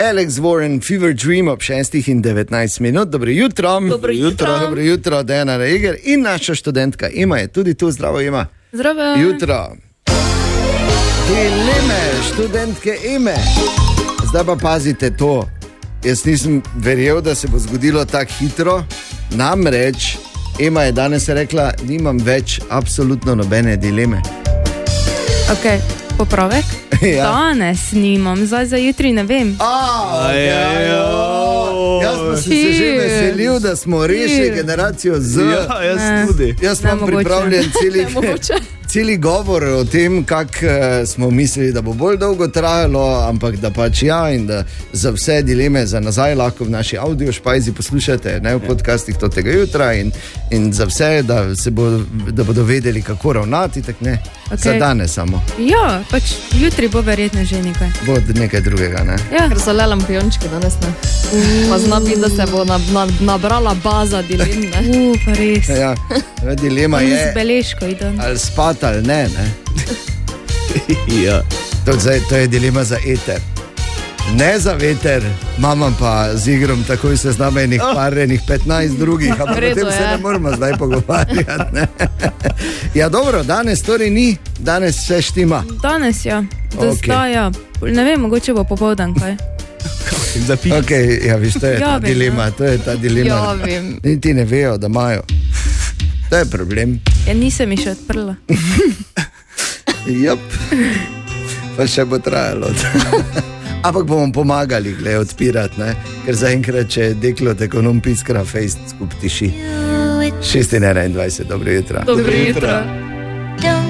Alex Warren, Fever Dream ob 6:19. Dobro jutro. Dobro jutro. Dobro jutro, Dejana Reiger in naša študentka Ema je tudi tu. Zdravo, Ema. Zdravo. Jutro. Dileme študentke Eme. Zdaj pa pazite to. Jaz nisem verjel, da se bo zgodilo tako hitro. Namreč Ema je danes rekla, nimam več absolutno nobene dileme. Ok, popravek. Ja. Danes nimam, zdaj za jutri ne vem. Jaz pa sem se že veselil, da smo rešili generacijo Z. Ja, jaz tudi. Jaz imam pripravljen celi govor o tem, kako smo mislili, da bo bolj dolgo trajalo, ampak da pač ja, in da za vse dileme za nazaj lahko v naši audio špajzi poslušate, ne v podcastih tega jutra in za vse, da bodo vedeli, kako ravnati, tak ne, za danes samo. Ja, pač jutri bo verjetno že nekaj. Bo nekaj drugega, ne? Ja. Ker so le lampiončki danes, ne? Pa zna biti, da se bo nabrala baza dilem, ne? Pa res. Ja, dilema je, Z beležko idem. ali spat ali ne. Ja. To je dilema za eter. Ne za veter, imam pa z igrom takoj se znam enih parenih 15 drugih, ampak potem se ne moramo zdaj pogovarjati. Ne? Ja dobro, danes torej ni, danes vse štima. Danes ja, zdaj ja. Ne vem, mogoče bo popoldan kaj. Okay, ja, viš, to je ta dilema, to je ta dilema. Ja, vem. Niti ne vejo, da imajo. To je problem. Ja, nisem mi še odprla. Jop, pa še bo trajalo. Ampak bomo pomagali, glej, odpirati, ne? Ker zaenkrat, če deklo ekonom piskra, fejst skup tiši. 6:21, dobro jutro. Dobro jutro.